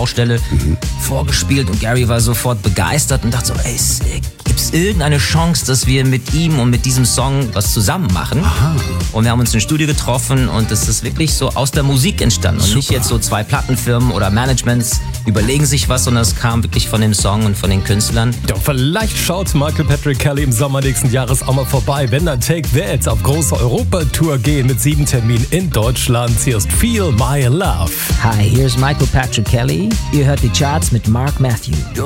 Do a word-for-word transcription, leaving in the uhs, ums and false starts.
Baustelle mhm. vorgespielt und Gary war sofort begeistert und dachte so, ey, gibt es irgendeine Chance, dass wir mit ihm und mit diesem Song was zusammen machen? Aha. Und wir haben uns im Studio getroffen und es ist wirklich so aus der Musik entstanden und Super. Nicht jetzt so zwei Plattenfirmen oder Managements überlegen sich was, sondern es kam wirklich von dem Song und von den Künstlern. Doch vielleicht schaut Michael Patrick Kelly im Sommer nächsten Jahres auch mal vorbei, wenn dann Take That auf große Europatour gehen mit sieben Terminen in Deutschland. Hier ist Feel My Love. Hi, hier ist Michael Patrick Kelly. Ihr hört die Charts mit Mark Matthew.